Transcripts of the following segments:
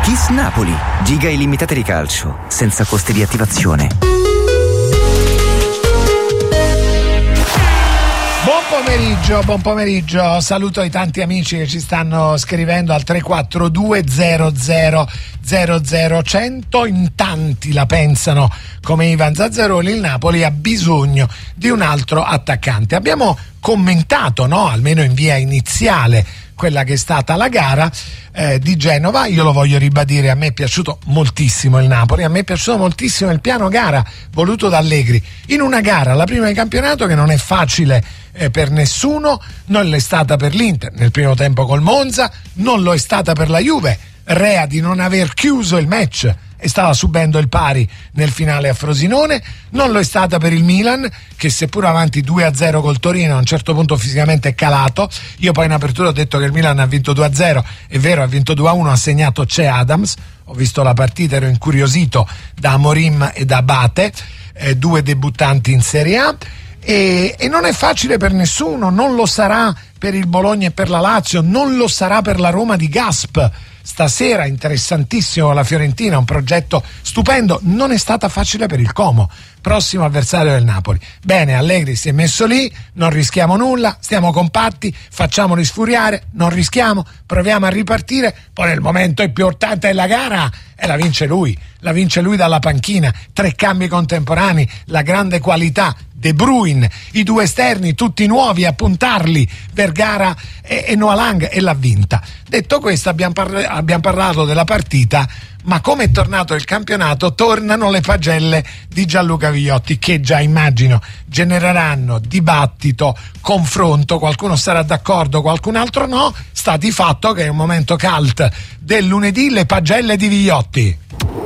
Kiss Napoli. Giga illimitate di calcio, senza costi di attivazione. Buon pomeriggio, saluto i tanti amici che ci stanno scrivendo al 342 00 100. In tanti la pensano come Ivan Zazzaroni, il Napoli ha bisogno di un altro attaccante. Abbiamo commentato, no, almeno in via iniziale, quella che è stata la gara di Genova. Io lo voglio ribadire, a me è piaciuto moltissimo il Napoli, a me è piaciuto moltissimo il piano gara voluto da Allegri in una gara, la prima di campionato, che non è facile per nessuno. Non l'è stata per l'Inter nel primo tempo col Monza, non lo è stata per la Juve, rea di non aver chiuso il match e stava subendo il pari nel finale a Frosinone, non lo è stata per il Milan, che seppur avanti 2-0 col Torino a un certo punto fisicamente è calato. Io poi in apertura ho detto che il Milan ha vinto 2-0, è vero, ha vinto 2-1, ha segnato Che Adams. Ho visto la partita, ero incuriosito da Amorim e da Abate, due debuttanti in Serie A. E non è facile per nessuno, non lo sarà per il Bologna e per la Lazio, non lo sarà per la Roma di Gasp. Stasera interessantissimo la Fiorentina, un progetto stupendo. Non è stata facile per il Como, prossimo avversario del Napoli. Bene, Allegri si è messo lì, non rischiamo nulla, stiamo compatti, facciamoli sfuriare, non rischiamo, proviamo a ripartire, poi nel momento importante della gara la vince lui dalla panchina. 3 cambi contemporanei, la grande qualità, De Bruyne, i 2 esterni tutti nuovi a puntarli, Vergara e Noah Lang, e l'ha vinta. Detto questo, abbiamo parlato della partita, ma come è tornato il campionato tornano le pagelle di Gianluca Vigliotti, che già immagino genereranno dibattito, confronto, qualcuno sarà d'accordo, qualcun altro no. Sta di fatto che è un momento cult del lunedì, le pagelle di Vigliotti.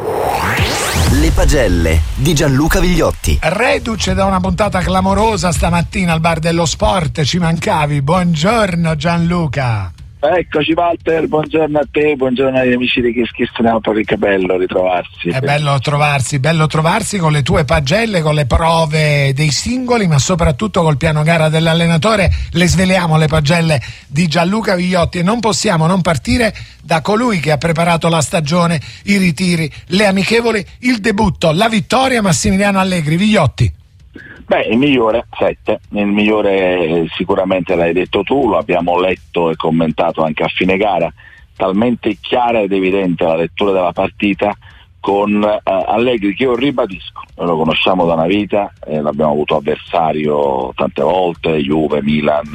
Le pagelle di Gianluca Vigliotti. Reduce da una puntata clamorosa stamattina al Bar dello Sport, ci mancavi. Buongiorno Gianluca. Eccoci Walter, buongiorno a te, buongiorno agli amici di Kiss Napoli, che bello ritrovarsi. È bello trovarsi con le tue pagelle, con le prove dei singoli, ma soprattutto col piano gara dell'allenatore. Le sveliamo le pagelle di Gianluca Vigliotti e non possiamo non partire da colui che ha preparato la stagione, i ritiri, le amichevoli, il debutto, la vittoria. Massimiliano Allegri. Vigliotti. Beh, il migliore 7, il migliore sicuramente l'hai detto tu, lo abbiamo letto e commentato anche a fine gara, talmente chiara ed evidente la lettura della partita con Allegri, che io ribadisco, noi lo conosciamo da una vita, l'abbiamo avuto avversario tante volte, Juve, Milan,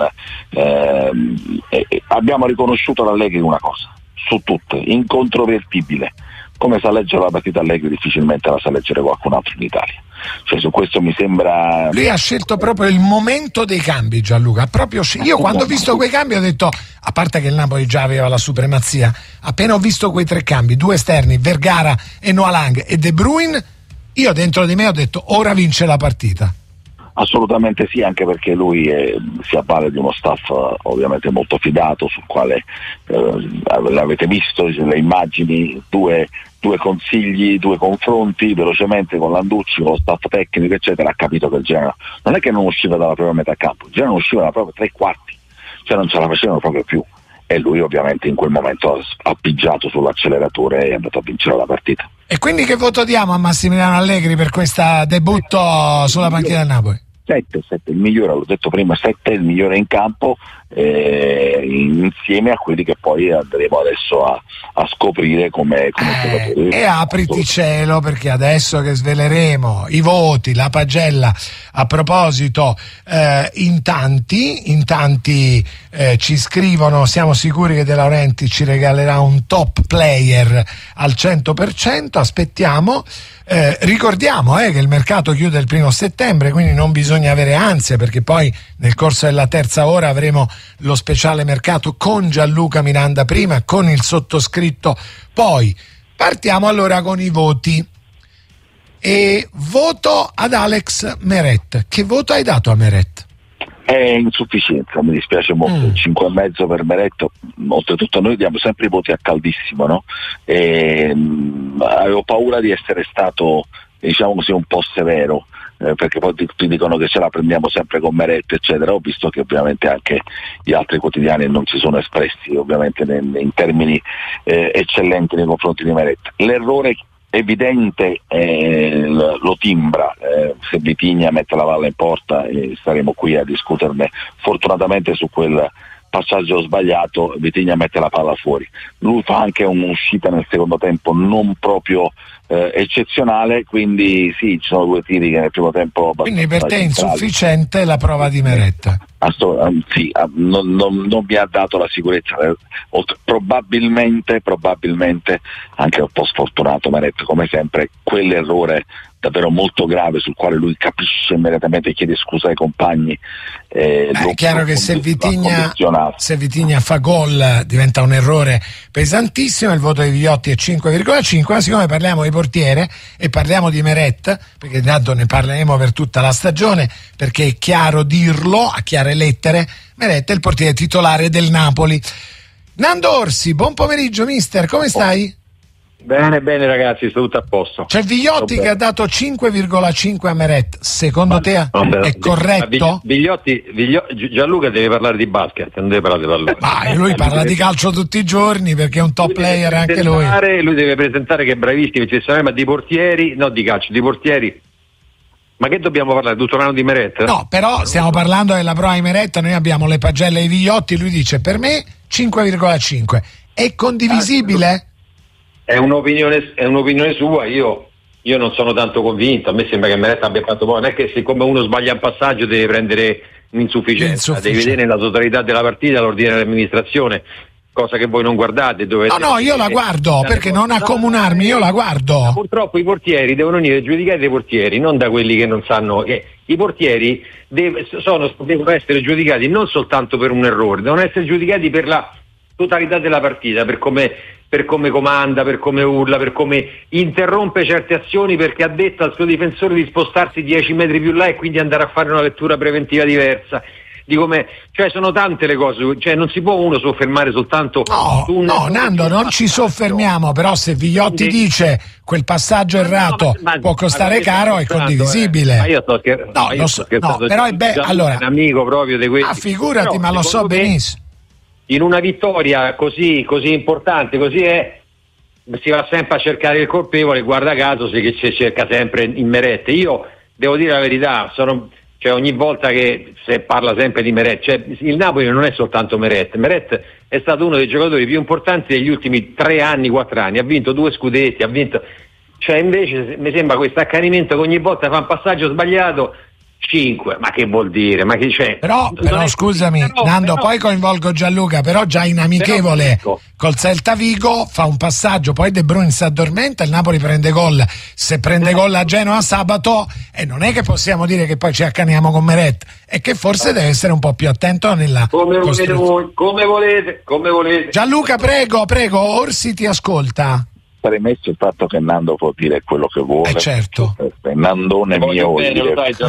abbiamo riconosciuto ad Allegri una cosa, su tutte, incontrovertibile: come sa leggere la partita Allegri difficilmente la sa leggere qualcun altro in Italia. Cioè, su questo mi sembra. Lui ha scelto proprio il momento dei cambi, Gianluca. Io quando ho visto quei cambi ho detto, a parte che il Napoli già aveva la supremazia, appena ho visto quei 3 cambi, 2 esterni, Vergara e Noah Lang e De Bruyne, io dentro di me ho detto ora vince la partita. Assolutamente sì, anche perché lui si avvale di uno staff ovviamente molto fidato, sul quale l'avete visto le immagini, due consigli, 2 confronti velocemente con Landucci, con lo staff tecnico eccetera. Ha capito che il Genoa non è che non usciva dalla propria metà campo, il Genoa non usciva dalla propria 3 quarti, cioè non ce la facevano proprio più, e lui ovviamente in quel momento ha pigiato sull'acceleratore e è andato a vincere la partita. E quindi che voto diamo a Massimiliano Allegri per questo debutto sulla panchina del Napoli? 7, il migliore, l'ho detto prima, 7 il migliore in campo, insieme a quelli che poi andremo adesso a scoprire come giocatori. E apriti cielo, perché adesso che sveleremo i voti, la pagella, a proposito, in tanti ci scrivono: siamo sicuri che De Laurenti ci regalerà un top player al 100%, aspettiamo. Ricordiamo che il mercato chiude il 1 settembre, quindi non bisogna avere ansia, perché poi nel corso della terza ora avremo lo speciale mercato con Gianluca Miranda prima, con il sottoscritto poi. Partiamo allora con i voti. E voto ad Alex Meret. Che voto hai dato a Meret? È insufficienza, mi dispiace molto. 5,5 per Meret. Oltretutto noi diamo sempre i voti a caldissimo, no? Avevo paura di essere stato, diciamo così, un po' severo perché poi ti dicono che ce la prendiamo sempre con Meret, eccetera. Ho visto che ovviamente anche gli altri quotidiani non si sono espressi ovviamente in termini eccellenti nei confronti di Meret. L'errore evidente lo timbra, se Vitigna mette la palla in porta staremo qui a discuterne. Fortunatamente su quel passaggio sbagliato Vitigna mette la palla fuori, lui fa anche un'uscita nel secondo tempo non proprio eccezionale, quindi sì, ci sono due tiri che nel primo tempo quindi per te è insufficiente la prova di Meret? Sì, non mi ha dato la sicurezza, probabilmente anche un po' sfortunato Meret come sempre, quell'errore davvero molto grave sul quale lui capisce immediatamente e chiede scusa ai compagni. È chiaro che se Vitigna fa gol diventa un errore pesantissimo. Il voto di Viotti è 5,5, ma siccome parliamo di portiere e parliamo di Meret, perché tanto ne parleremo per tutta la stagione, perché è chiaro dirlo a chiare lettere, Meret è il portiere titolare del Napoli. Nando Orsi, buon pomeriggio mister, come stai? Bene ragazzi, sto tutto a posto. C'è Vigliotti che ha dato 5,5 a Meret, secondo te è corretto? Gianluca deve parlare di basket, non deve parlare di pallone. Lui parla di calcio tutti i giorni perché è un top player anche lui. Lui deve presentare che è bravissimo, ma di portieri, no di calcio, di portieri. Ma che dobbiamo parlare? Tutto l'anno di Meret? No, però stiamo parlando della prova di Meret, noi abbiamo le pagelle di Vigliotti, lui dice per me 5,5. È condivisibile? È un'opinione sua, io non sono tanto convinto, a me sembra che Meret abbia fatto buono, non è che siccome uno sbaglia un passaggio deve prendere un'insufficienza, devi vedere nella totalità della partita l'ordine dell'amministrazione, cosa che voi non guardate. No, io la guardo, perché non accomunarmi, io la guardo. Purtroppo i portieri devono venire giudicati dai portieri, non da quelli che non sanno. I portieri devono essere giudicati non soltanto per un errore, devono essere giudicati per la totalità della partita, per come comanda, per come urla, per come interrompe certe azioni perché ha detto al suo difensore di spostarsi 10 metri più là e quindi andare a fare una lettura preventiva diversa. Sono tante le cose, non si può uno soffermare soltanto su un... No, Nando, non ci soffermiamo, però se Vigliotti dice quel passaggio errato può costare caro, è condivisibile. Ma io sto scherzando. Però è allora, un amico proprio di quelli. Figurati, però, ma lo so benissimo. In una vittoria così importante, si va sempre a cercare il colpevole, guarda caso si cerca sempre in Meret. Io devo dire la verità, ogni volta che si parla sempre di Meret, il Napoli non è soltanto Meret è stato uno dei giocatori più importanti degli ultimi 3 anni, 4 anni, ha vinto 2 scudetti, invece mi sembra questo accanimento che ogni volta fa un passaggio sbagliato 5, ma che vuol dire? Ma che c'è? Però scusami, Nando, poi coinvolgo Gianluca, però già in amichevole col Celta Vigo fa un passaggio, poi De Bruyne si addormenta, il Napoli prende gol. Se prende gol a Genoa sabato, non è che possiamo dire che poi ci accaniamo con Meret, è che forse deve essere un po' più attento nella come volete. Gianluca, prego, Orsi ti ascolta. Premesso il fatto che Nando può dire quello che vuole, certo. Nandone mio vuol dire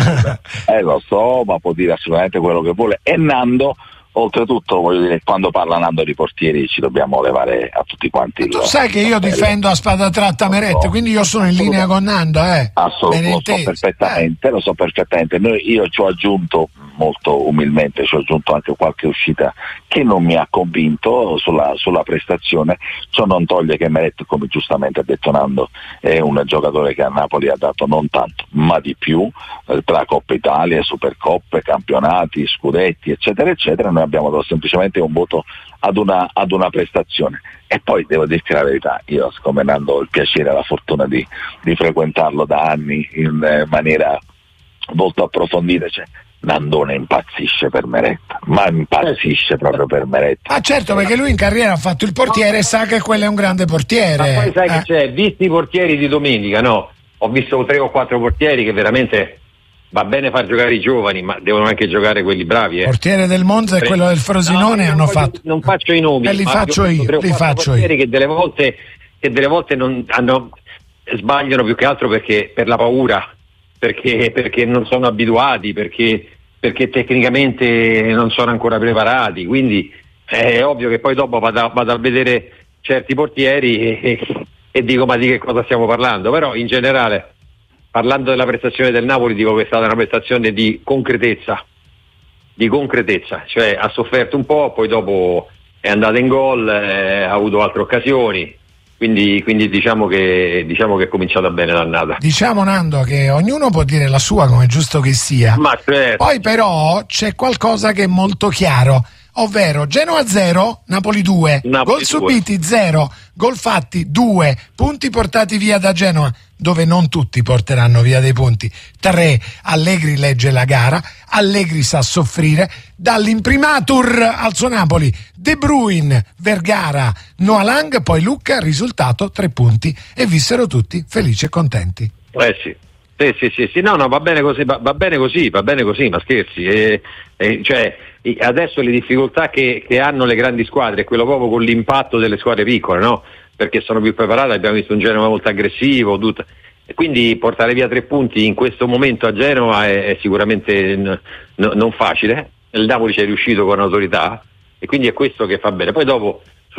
lo so, ma può dire assolutamente quello che vuole. E Nando, oltretutto, voglio dire, quando parla Nando di portieri ci dobbiamo levare a tutti quanti. Tu sai che io difendo a spada tratta Meret, quindi io sono in linea con Nando, Assolutamente, lo so perfettamente. Io ci ho aggiunto molto umilmente, ci ho aggiunto anche qualche uscita che non mi ha convinto sulla prestazione. Ciò non toglie che Meret, come giustamente ha detto Nando, è un giocatore che a Napoli ha dato non tanto ma di più, tra Coppa Italia, Supercoppe, campionati, scudetti eccetera eccetera. Noi abbiamo dato semplicemente un voto ad una prestazione. E poi devo dirti la verità, io siccome Nando ho il piacere e la fortuna di frequentarlo da anni in maniera molto approfondita, Nandone impazzisce per Meret, ma impazzisce proprio per Meret. Certo, perché lui in carriera ha fatto il portiere e sa che quello è un grande portiere. Ma poi sai che c'è, visti i portieri di domenica, ho visto 3 o 4 portieri che veramente va bene far giocare i giovani, ma devono anche giocare quelli bravi. Portiere del Monza e quello del Frosinone hanno fatto. Non faccio i nomi, li faccio io. Che delle volte sbagliano più che altro perché per la paura, perché non sono abituati, perché tecnicamente non sono ancora preparati, quindi è ovvio che poi dopo vado a vedere certi portieri e dico ma di che cosa stiamo parlando, però in generale parlando della prestazione del Napoli, dico che è stata una prestazione di concretezza, cioè ha sofferto un po', poi dopo è andata in gol, ha avuto altre occasioni, quindi diciamo che è cominciata bene l'annata. Diciamo, Nando, che ognuno può dire la sua, come è giusto che sia. Ma certo. Poi però c'è qualcosa che è molto chiaro, ovvero Genoa 0, Napoli 2, gol subiti 0, gol fatti 2, punti portati via da Genoa, dove non tutti porteranno via dei punti, 3. Allegri legge la gara, Allegri sa soffrire, dall'imprimatur al suo Napoli, De Bruyne, Vergara, Noah Lang, poi Lucca, risultato 3 punti, e vissero tutti felici e contenti. Sì, no, va bene così, ma scherzi, cioè adesso le difficoltà che hanno le grandi squadre è quello proprio con l'impatto delle squadre piccole, no? Perché sono più preparate, abbiamo visto un Genova molto aggressivo, e quindi portare via 3 punti in questo momento a Genova è sicuramente non facile. Il Napoli ci è riuscito con autorità e quindi è questo che fa bene. Poi dopo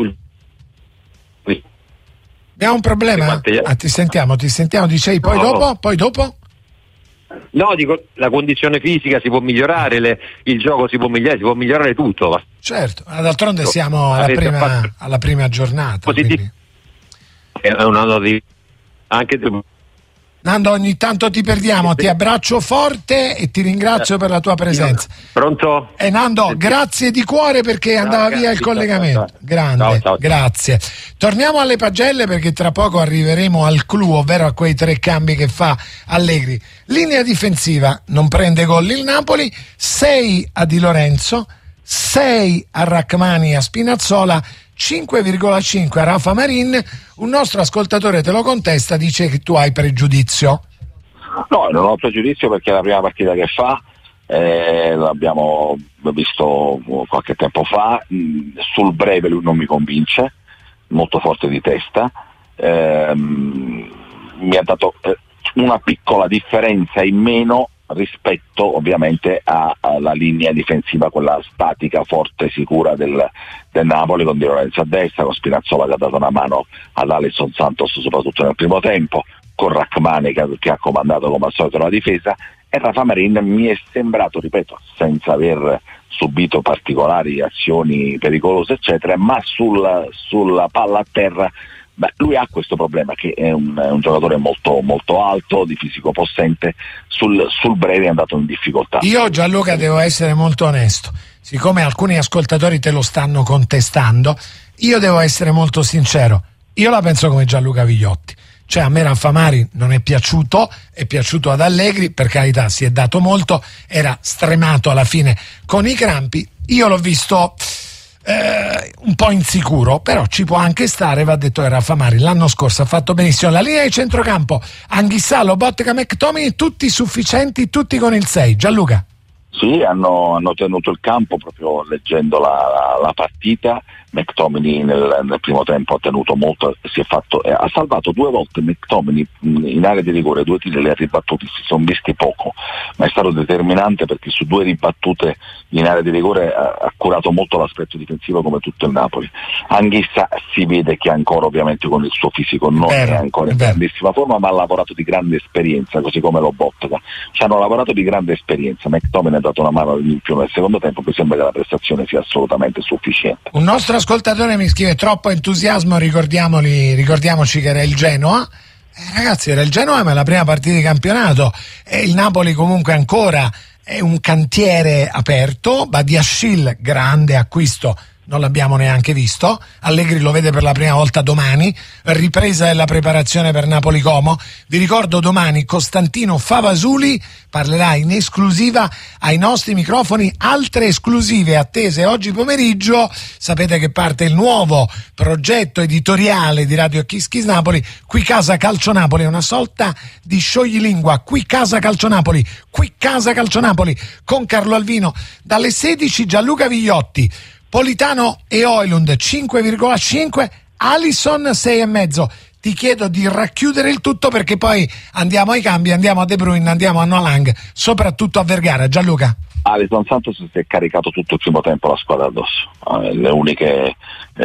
abbiamo un problema? Ti sentiamo, dicevi poi dopo? No, dico, la condizione fisica si può migliorare, il gioco si può migliorare tutto. Certo, d'altronde siamo alla prima giornata. È una nota anche Nando, ogni tanto ti perdiamo, ti abbraccio forte e ti ringrazio per la tua presenza. Pronto? Nando, grazie di cuore perché andava via il collegamento. Grande, ciao. Grazie. Torniamo alle pagelle perché tra poco arriveremo al clou, ovvero a quei 3 cambi che fa Allegri. Linea difensiva, non prende gol il Napoli, 6 a Di Lorenzo, 6 a Rachmani e a Spinazzola, 5,5 a Rafa Marin. Un nostro ascoltatore te lo contesta, dice che tu hai pregiudizio. No, non ho pregiudizio perché è la prima partita che fa, l'abbiamo visto qualche tempo fa, sul breve lui non mi convince, molto forte di testa, mi ha dato una piccola differenza in meno rispetto ovviamente alla linea difensiva, quella statica, forte, sicura del Napoli, con Di Lorenzo a destra, con Spinazzola che ha dato una mano all'Alisson Santos soprattutto nel primo tempo, con Rachmani che ha comandato come al solito la difesa, e Rafa Marin mi è sembrato, ripeto, senza aver subito particolari azioni pericolose eccetera, ma sulla palla a terra. Beh, lui ha questo problema che è un giocatore molto, molto alto, di fisico possente, sul breve è andato in difficoltà. Io, Gianluca, devo essere molto onesto, siccome alcuni ascoltatori te lo stanno contestando, io devo essere molto sincero, io la penso come Gianluca Vigliotti, cioè a me Rafa Marin non è piaciuto, è piaciuto ad Allegri, per carità si è dato molto, era stremato alla fine con i crampi, io l'ho visto un po' insicuro, però ci può anche stare, va detto che Rafa Marin l'anno scorso ha fatto benissimo. La linea di centrocampo, Anghissà, Lobotka, McTominay, tutti sufficienti, tutti con il 6. Gianluca? Sì, hanno tenuto il campo proprio leggendo la partita. McTominay nel primo tempo ha tenuto molto, ha salvato 2 volte McTominay in area di rigore, 2 tiri li ha ribattuti, si sono visti poco, ma è stato determinante perché su 2 ribattute in area di rigore ha curato molto l'aspetto difensivo come tutto il Napoli. Anghissà si vede che ancora, ovviamente con il suo fisico non è ancora in grandissima forma, ma ha lavorato di grande esperienza, così come Lobotka, ci hanno lavorato di grande esperienza. McTominay ha dato una mano in più nel secondo tempo, mi sembra che la prestazione sia assolutamente sufficiente. Un nostro ascoltatore mi scrive: troppo entusiasmo, ricordiamoci che era il Genoa. Ragazzi, era il Genoa, ma è la prima partita di campionato, e il Napoli comunque ancora è un cantiere aperto. Badiashile, grande acquisto, non l'abbiamo neanche visto. Allegri lo vede per la prima volta domani, ripresa della preparazione per Napoli-Como. Vi ricordo, domani Costantino Favasuli parlerà in esclusiva ai nostri microfoni. Altre esclusive attese oggi pomeriggio. Sapete che parte il nuovo progetto editoriale di Radio Kiss Kiss Napoli, Qui Casa Calcio Napoli, è una sorta di scioglilingua. Qui Casa Calcio Napoli, Qui Casa Calcio Napoli, con Carlo Alvino. Dalle 16 Gianluca Vigliotti, Politano e Højlund 5,5, Alisson 6,5. ti chiedo di racchiudere il tutto, perché poi andiamo ai cambi, andiamo a De Bruyne, andiamo a Noah Lang, soprattutto a Vergara. Gianluca? Alisson Santos si è caricato tutto il primo tempo la squadra addosso, le uniche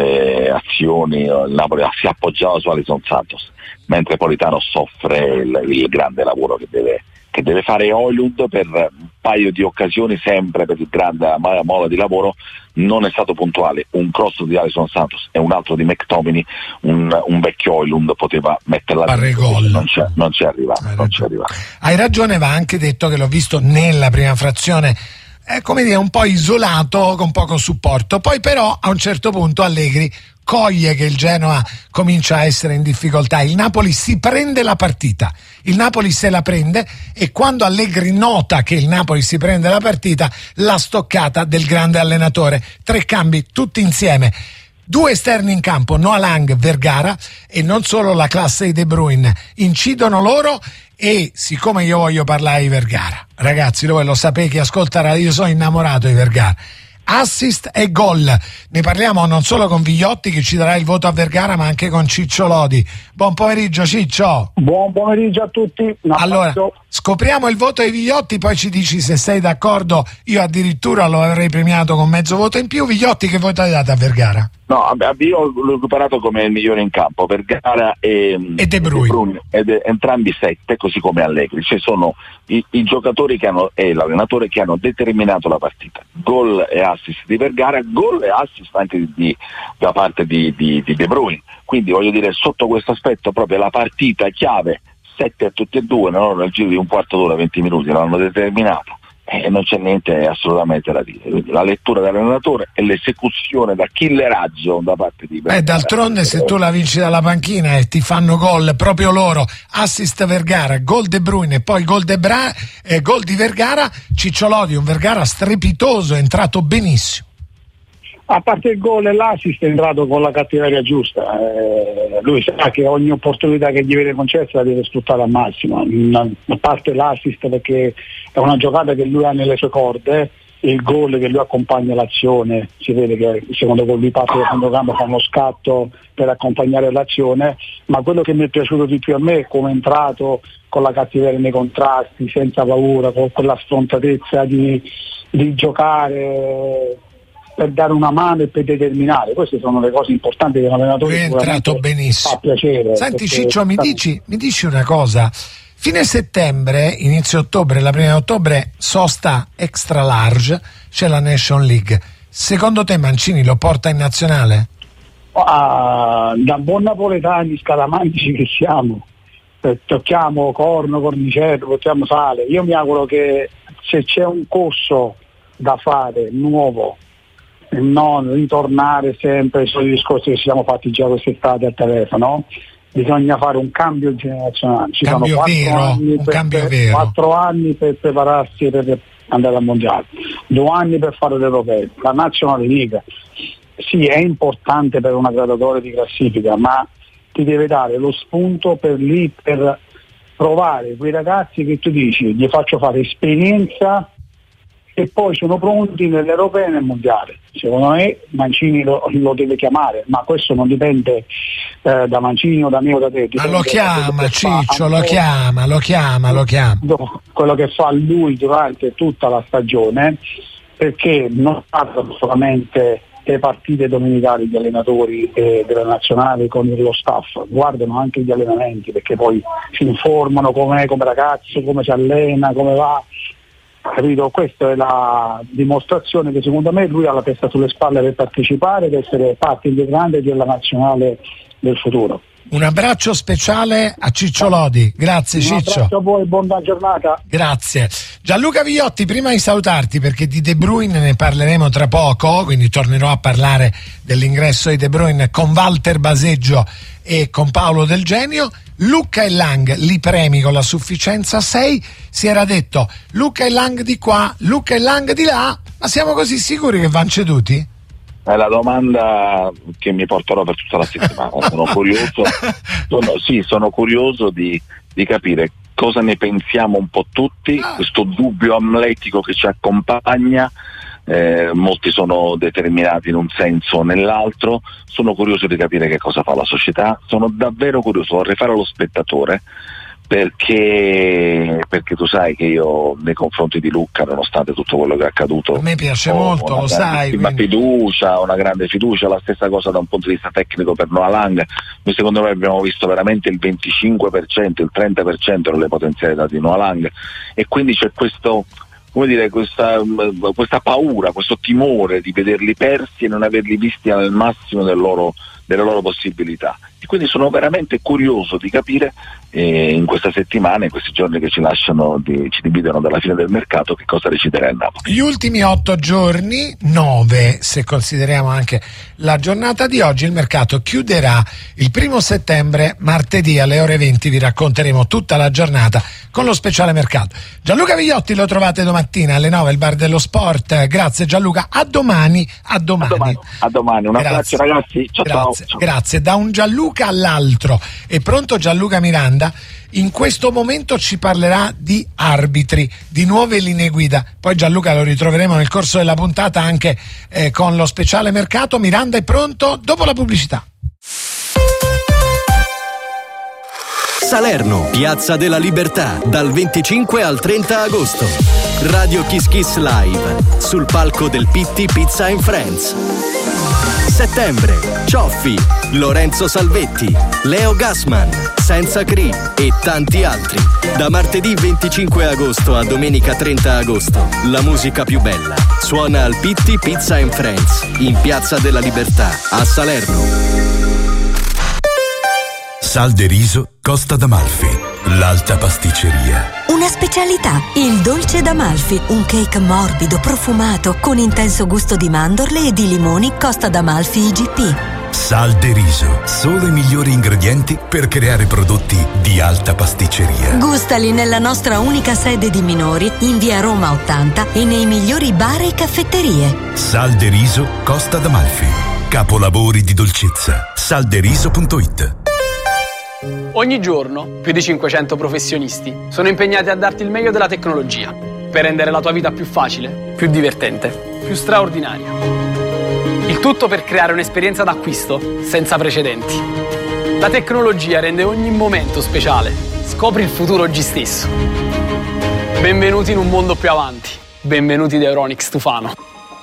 azioni, il Napoli si appoggiava su Alisson Santos, mentre Politano soffre il grande lavoro che deve fare Højlund per un paio di occasioni, sempre per il grande mola di lavoro non è stato puntuale. Un cross di Alisson Santos e un altro di McTominay, un vecchio Højlund poteva metterla dentro, non c'è arrivato. Hai ragione, va anche detto che l'ho visto nella prima frazione come dire un po' isolato, con poco supporto. Poi però a un certo punto Allegri coglie che il Genoa comincia a essere in difficoltà, il Napoli si prende la partita, il Napoli se la prende, e quando Allegri nota che il Napoli si prende la partita, la stoccata del grande allenatore, 3 cambi tutti insieme, 2 esterni in campo, Noah Lang, Vergara, e non solo la classe di De Bruyne, incidono loro. E siccome io voglio parlare di Vergara, ragazzi, voi lo sapete, chi ascolta, io sono innamorato di Vergara. Assist e gol, ne parliamo non solo con Vigliotti che ci darà il voto a Vergara, ma anche con Ciccio Lodi. Buon pomeriggio Ciccio. Buon pomeriggio a tutti. Allora, scopriamo il voto ai Vigliotti, poi ci dici se sei d'accordo. Io addirittura lo avrei premiato con mezzo voto in più. Vigliotti, che voto hai dato a Vergara? No, io l'ho recuperato come il migliore in campo, Vergara e De Bruyne. Entrambi 7, così come Allegri. Cioè sono i giocatori e l'allenatore che hanno determinato la partita. Gol e assist di Vergara, gol e assist anche da parte di De Bruyne. Quindi voglio dire, sotto questo aspetto proprio la partita chiave, 7 a tutti e 2, no? Nel giro di un quarto d'ora, 20 minuti l'hanno determinato. E non c'è niente assolutamente da dire. Quindi la lettura dell'allenatore e l'esecuzione da killeraggio da parte di Vergara. D'altronde se tu la vinci dalla panchina e ti fanno gol proprio loro, assist Vergara, gol De Bruyne e poi gol di Vergara, Ciccio Lodi, un Vergara strepitoso, è entrato benissimo. A parte il gol e l'assist è entrato con la cattiveria giusta, lui sa che ogni opportunità che gli viene concessa la deve sfruttare al massimo, a parte l'assist perché è una giocata che lui ha nelle sue corde, il gol che lui accompagna l'azione, si vede che il secondo gol lui parte dal centrocampo, fa uno scatto per accompagnare l'azione, ma quello che mi è piaciuto di più a me è come è entrato con la cattiveria nei contrasti, senza paura, con quella sfrontatezza di giocare per dare una mano e per determinare. Queste sono le cose importanti che un allenatore è entrato benissimo. Fa piacere. Senti Ciccio, mi dici una cosa, fine settembre, inizio ottobre, la prima di ottobre, sosta extra large, c'è la Nation League, secondo te Mancini lo porta in nazionale? Da buon napoletani scaramantici che siamo, tocchiamo cornicello, tocchiamo sale, io mi auguro che se c'è un corso da fare nuovo e non ritornare sempre sui discorsi che ci siamo fatti già quest'estate al telefono, bisogna fare un cambio generazionale. Ci sono 4 anni per prepararsi per andare al mondiale, 2 anni per fare l'europeo, la National League sì è importante per una graduatoria di classifica, ma ti deve dare lo spunto per provare quei ragazzi che tu dici gli faccio fare esperienza e poi sono pronti nell'europeo e nel mondiale. Secondo me Mancini lo deve chiamare, ma questo non dipende da Mancini o da me o da te. Ma lo chiama Ciccio, lo chiama. Quello che fa lui durante tutta la stagione, perché non guardano solamente le partite domenicali gli allenatori della nazionale con lo staff, guardano anche gli allenamenti, perché poi si informano come ragazzo, come si allena, come va. Capito? Questa è la dimostrazione che secondo me lui ha la testa sulle spalle per partecipare ed essere parte integrante della nazionale del futuro. Un abbraccio speciale a Ciccio Lodi, grazie Ciccio. Un abbraccio a voi, buona giornata. Grazie. Gianluca Vigliotti, prima di salutarti, perché di De Bruyne ne parleremo tra poco, quindi tornerò a parlare dell'ingresso di De Bruyne con Walter Baseggio e con Paolo Del Genio. Lucca e Lang li premi con la sufficienza 6, si era detto Lucca e Lang di qua, Lucca e Lang di là, ma siamo così sicuri che vanno ceduti? È la domanda che mi porterò per tutta la settimana. Sono curioso di capire cosa ne pensiamo un po' tutti, questo dubbio amletico che ci accompagna, molti sono determinati in un senso o nell'altro. Sono curioso di capire che cosa fa la società, sono davvero curioso, vorrei fare lo spettatore, perché tu sai che io nei confronti di Lucca, nonostante tutto quello che è accaduto, a me piace molto, lo sai, una grande fiducia, la stessa cosa da un punto di vista tecnico per Noah Lang. Noi secondo me abbiamo visto veramente il 25%, il 30% delle potenzialità di Noah Lang, e quindi c'è questo, come dire, questa paura, questo timore di vederli persi e non averli visti al massimo delle loro possibilità. E quindi sono veramente curioso di capire in questa settimana, in questi giorni che ci dividono dalla fine del mercato, che cosa deciderà il Napoli. Gli ultimi 8 giorni, 9 se consideriamo anche la giornata di oggi, il mercato chiuderà il 1° settembre, martedì alle ore 20. Vi racconteremo tutta la giornata con lo speciale mercato. Gianluca Vigliotti lo trovate domattina alle 9 al Bar dello Sport. Grazie Gianluca, a domani. A domani, un abbraccio ragazzi, ciao. Grazie, da un Gianluca all'altro. È pronto Gianluca Miranda? In questo momento ci parlerà di arbitri, di nuove linee guida. Poi Gianluca lo ritroveremo nel corso della puntata anche con lo speciale mercato. Miranda è pronto dopo la pubblicità. Salerno, Piazza della Libertà, dal 25 al 30 agosto. Radio Kiss Kiss Live, sul palco del Pitti Pizza and Friends. Settembre, Cioffi, Lorenzo Salvetti, Leo Gassman, Senza Cri e tanti altri. Da martedì 25 agosto a domenica 30 agosto, la musica più bella suona al Pitti Pizza and Friends, in Piazza della Libertà, a Salerno. Sal de riso Costa d'Amalfi, l'alta pasticceria. Una specialità, il dolce d'Amalfi, un cake morbido, profumato, con intenso gusto di mandorle e di limoni. Costa d'Amalfi IGP. Sal de riso, solo i migliori ingredienti per creare prodotti di alta pasticceria. Gustali nella nostra unica sede di Minori, in via Roma 80 e nei migliori bar e caffetterie. Sal de riso Costa d'Amalfi, capolavori di dolcezza. Salderiso.it. Ogni giorno più di 500 professionisti sono impegnati a darti il meglio della tecnologia per rendere la tua vita più facile, più divertente, più straordinaria. Il tutto per creare un'esperienza d'acquisto senza precedenti. La tecnologia rende ogni momento speciale. Scopri il futuro oggi stesso. Benvenuti in un mondo più avanti. Benvenuti da Euronics Tufano.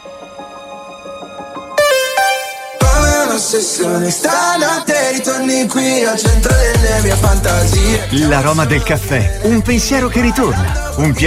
Stanotte ritorni qui al centro delle mie fantasie. L'aroma del caffè, un pensiero che ritorna, un piacere